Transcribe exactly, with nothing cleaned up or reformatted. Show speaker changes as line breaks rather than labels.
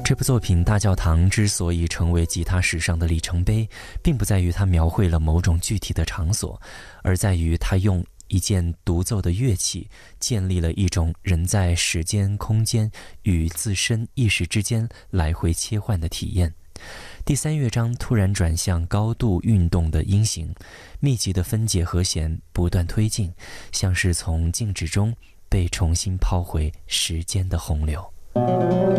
这部作品《大教堂》之所以成为吉他史上的里程碑，并不在于它描绘了某种具体的场所，而在于它用一件独奏的乐器建立了一种人在时间空间与自身意识之间来回切换的体验。第三乐章突然转向高度运动的音型，密集的分解和弦不断推进，像是从静止中被重新抛回时间的洪流。